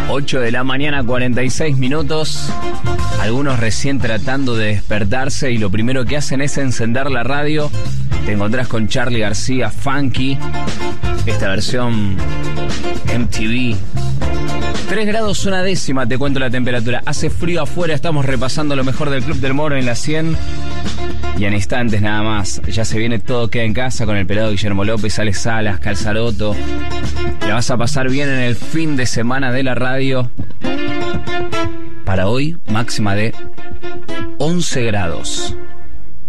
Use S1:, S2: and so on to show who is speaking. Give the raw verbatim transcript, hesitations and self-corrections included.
S1: ocho de la mañana, cuarenta y seis minutos. Algunos recién tratando de despertarse y lo primero que hacen es encender la radio. Te encontrás con Charly García, Funky. Esta versión M T V. tres grados una décima, te cuento la temperatura. Hace frío afuera, estamos repasando lo mejor del Club del Moro en la cien. Y en instantes nada más, ya se viene Todo Queda en Casa con el pelado Guillermo López, Ale Salas, Calzaroto. La vas a pasar bien en el fin de semana de la radio. Para hoy, máxima de once grados.